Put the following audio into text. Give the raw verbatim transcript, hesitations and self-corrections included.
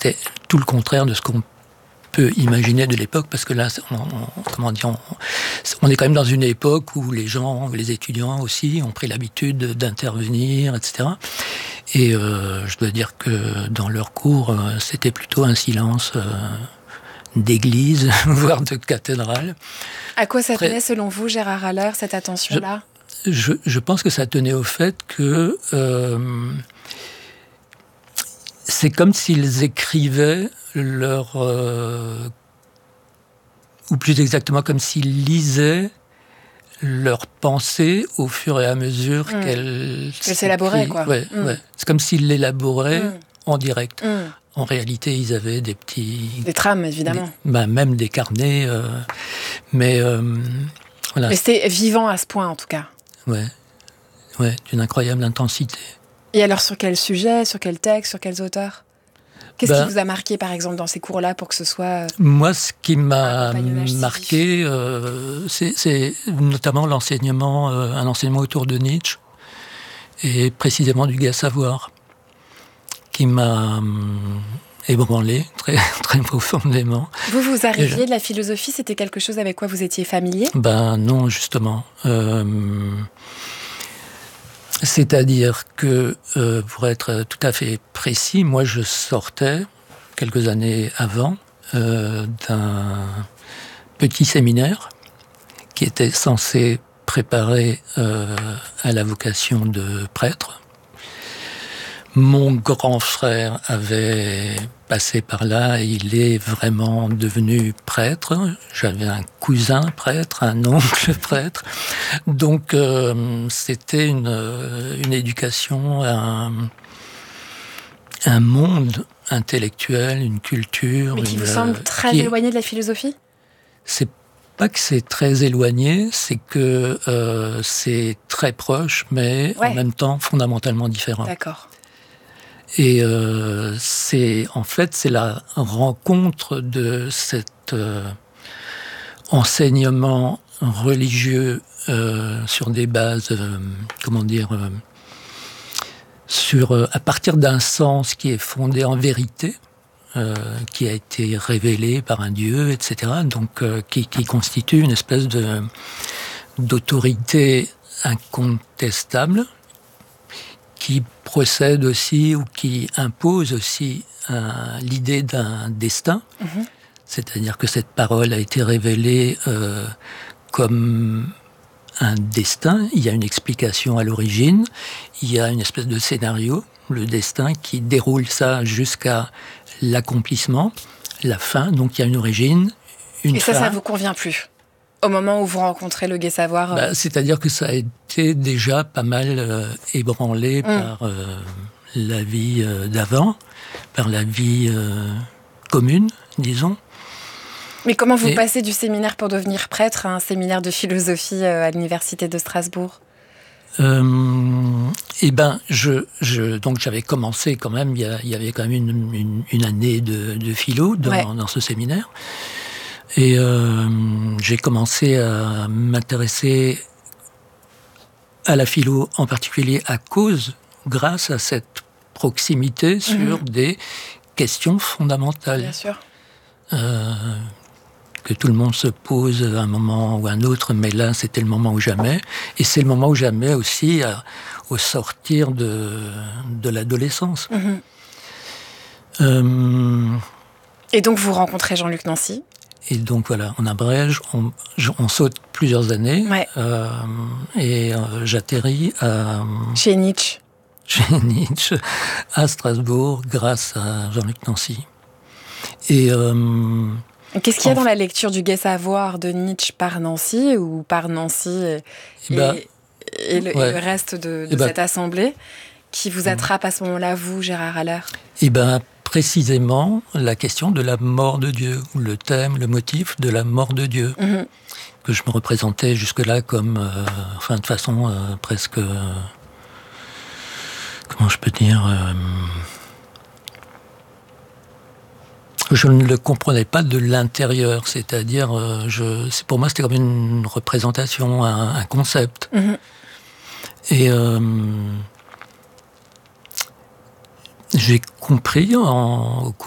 c'est tout le contraire de ce qu'on peut imaginer de l'époque, parce que là, on, on, comment dire, on, on est quand même dans une époque où les gens, les étudiants aussi, ont pris l'habitude d'intervenir, et cetera. Et euh, je dois dire que dans leurs cours, euh, c'était plutôt un silence euh, d'église, voire de cathédrale. À quoi ça Très... tenait, selon vous, Gérard Haller, cette attention-là ? je, je, je pense que ça tenait au fait que euh, c'est comme s'ils écrivaient leur... Euh, ou plus exactement comme s'ils lisaient leurs pensées au fur et à mesure mmh. qu'elles... Qu'elles s'élaboraient, quoi. Ouais, mmh. ouais. C'est comme s'ils l'élaboraient mmh. en direct. Mmh. En réalité, ils avaient des petits... Des trames, évidemment. Des, ben, même des carnets. Euh, mais euh, voilà. Mais c'était vivant à ce point, en tout cas. Ouais. Ouais, d'une incroyable intensité. Et alors, sur quel sujet, sur quel texte, sur quels auteurs ? Qu'est-ce ben, qui vous a marqué, par exemple, dans ces cours-là, pour que ce soit... Moi, ce qui m'a marqué, euh, c'est, c'est notamment l'enseignement, euh, un enseignement autour de Nietzsche, et précisément du gai savoir, qui m'a euh, ébranlé très, très profondément. Vous, vous arriviez je... de la philosophie, c'était quelque chose avec quoi vous étiez familier ? Ben non, justement. Euh, C'est-à-dire que, euh, pour être tout à fait précis, moi je sortais, quelques années avant, euh, d'un petit séminaire qui était censé préparer euh, à la vocation de prêtre. Mon grand frère avait passé par là et il est vraiment devenu prêtre. J'avais un cousin prêtre, un oncle prêtre. Donc, euh, c'était une, une éducation, un, un monde intellectuel, une culture... Mais qui une, vous semble très qui, éloigné de la philosophie ? C'est pas que c'est très éloigné, c'est que euh, c'est très proche, mais ouais. en même temps fondamentalement différent. D'accord. Et euh, c'est en fait c'est la rencontre de cet euh, enseignement religieux euh, sur des bases, euh, comment dire, euh, sur euh, à partir d'un sens qui est fondé en vérité, euh, qui a été révélé par un Dieu, et cetera. Donc euh, qui, qui constitue une espèce de d'autorité incontestable, qui procède aussi ou qui impose aussi euh, l'idée d'un destin. Mmh. C'est-à-dire que cette parole a été révélée euh, comme un destin. Il y a une explication à l'origine, il y a une espèce de scénario, le destin qui déroule ça jusqu'à l'accomplissement, la fin. Donc il y a une origine, une Et fin. ça, ça vous convient plus ? Au moment où vous rencontrez le gai savoir euh... bah, C'est-à-dire que ça a été déjà pas mal euh, ébranlé mmh. par euh, la vie euh, d'avant, par la vie euh, commune, disons. Mais comment vous Et... passez du séminaire pour devenir prêtre à un séminaire de philosophie euh, à l'université de Strasbourg ? euh, Eh ben, je, je, donc j'avais commencé quand même, il y, a, il y avait quand même une, une, une année de, de philo dans, ouais. dans ce séminaire. Et euh, j'ai commencé à m'intéresser à la philo, en particulier à cause, grâce à cette proximité sur mmh. des questions fondamentales. Bien sûr. Euh, que tout le monde se pose à un moment ou à un autre, mais là, c'était le moment ou jamais. Et c'est le moment ou jamais aussi à, au sortir de, de l'adolescence. Mmh. Euh, Et donc, vous rencontrez Jean-Luc Nancy ? Et donc voilà, on abrège, on, on saute plusieurs années, ouais. euh, et euh, j'atterris à... Chez Nietzsche. Chez Nietzsche, à Strasbourg, grâce à Jean-Luc Nancy. Et... Euh, Qu'est-ce qu'il y a dans la lecture du gai savoir de Nietzsche par Nancy, ou par Nancy et, et, bah, et, le, ouais. et le reste de, de cette bah, assemblée, qui vous attrape à ce moment-là, vous, Gérard Haller ? Eh bien, précisément la question de la mort de Dieu, ou le thème, le motif de la mort de Dieu, mmh. que je me représentais jusque-là comme, euh, enfin, de façon euh, presque, euh, comment je peux dire, euh, je ne le comprenais pas de l'intérieur, c'est-à-dire, euh, je, c'est, pour moi, c'était comme une représentation, un, un concept. Mmh. Et euh, j'ai compris en, au cours